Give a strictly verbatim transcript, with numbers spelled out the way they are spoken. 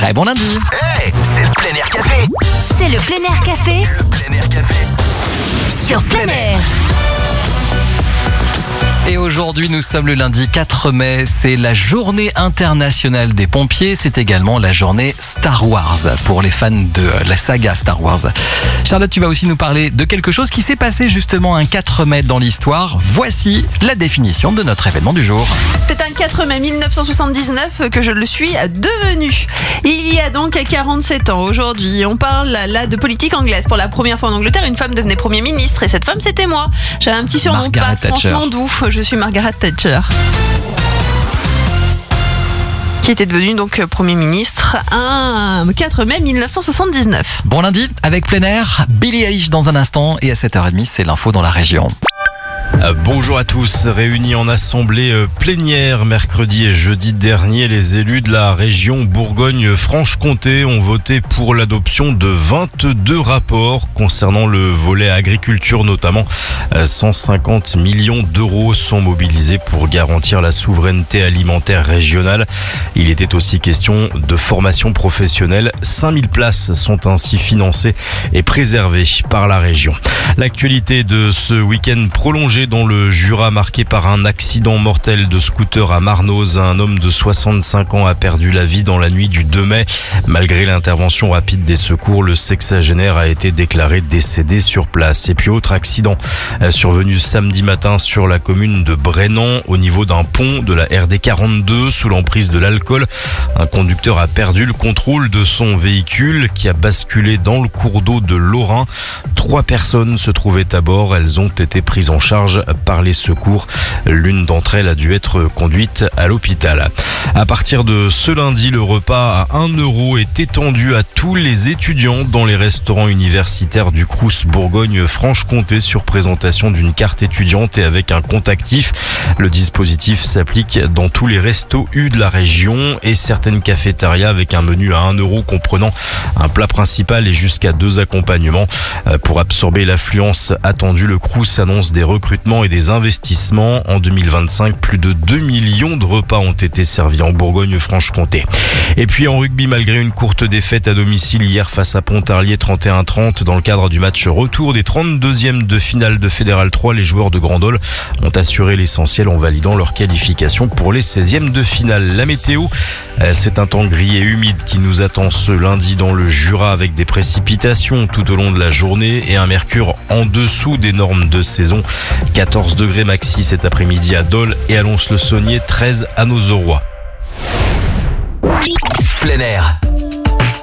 Très bon lundi. Hey, c'est le plein air café. C'est le plein air café Le plein air café sur plein air. Et aujourd'hui, nous sommes le lundi quatre mai. C'est la journée internationale des pompiers. C'est également la journée Star Wars pour les fans de la saga Star Wars. Charlotte, tu vas aussi nous parler de quelque chose qui s'est passé justement un quatre mai dans l'histoire. Voici la définition de notre événement du jour. C'est un quatre mai mille neuf cent soixante-dix-neuf que je le suis devenu. Il y a donc quarante-sept ans aujourd'hui. On parle là de politique anglaise. Pour la première fois en Angleterre, une femme devenait Premier ministre. Et cette femme, c'était moi. J'avais un petit surnom Margaret pas franchement doux. Je suis Margaret Thatcher. Qui était devenue donc Premier ministre un quatre mai mille neuf cent soixante-dix-neuf. Bon lundi avec plein air. Billie Eilish dans un instant. Et à sept heures trente, c'est l'info dans la région. Bonjour à tous. Réunis en assemblée plénière mercredi et jeudi dernier, les élus de la région Bourgogne-Franche-Comté ont voté pour l'adoption de vingt-deux rapports concernant le volet agriculture notamment. cent cinquante millions d'euros sont mobilisés pour garantir la souveraineté alimentaire régionale. Il était aussi question de formation professionnelle. cinq mille places sont ainsi financées et préservées par la région. L'actualité de ce week-end prolongé dans le Jura, marqué par un accident mortel de scooter à Marnoz. Un homme de soixante-cinq ans a perdu la vie dans la nuit du deux mai. Malgré l'intervention rapide des secours, le sexagénaire a été déclaré décédé sur place. Et puis autre accident survenu samedi matin sur la commune de Brennan au niveau d'un pont de la R D quarante-deux sous l'emprise de l'alcool. Un conducteur a perdu le contrôle de son véhicule qui a basculé dans le cours d'eau de l'Aurain. Trois personnes se trouvaient à bord. Elles ont été prises en charge par les secours. L'une d'entre elles a dû être conduite à l'hôpital. À partir de ce lundi, le repas à un euro est étendu à tous les étudiants dans les restaurants universitaires du Crous Bourgogne-Franche-Comté sur présentation d'une carte étudiante et avec un compte actif. Le dispositif s'applique dans tous les restos U de la région et certaines cafétérias avec un menu à un euro comprenant un plat principal et jusqu'à deux accompagnements. Pour absorber l'affluence attendue, le Crous annonce des recrutements et des investissements. En deux mille vingt-cinq, plus de deux millions de repas ont été servis en Bourgogne-Franche-Comté. Et puis en rugby, malgré une courte défaite à domicile hier face à Pontarlier trente et un trente, dans le cadre du match retour des trente-deuxièmes de finale de Fédéral trois, les joueurs de Grandol ont assuré l'essentiel en validant leur qualification pour les seizièmes de finale. La météo, c'est un temps gris et humide qui nous attend ce lundi dans le Jura avec des précipitations tout au long de la journée et un mercure en dessous des normes de saison. quatorze degrés maxi cet après-midi à Dole et à Lons-le-Saunier, treize à Nozoroy. Plein air.